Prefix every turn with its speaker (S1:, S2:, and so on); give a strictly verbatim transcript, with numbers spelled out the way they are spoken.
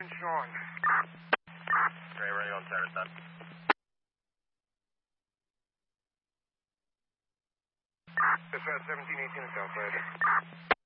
S1: Sean.
S2: Trey, running on Sarasota.
S1: Dispatch seventeen eighteen Southside.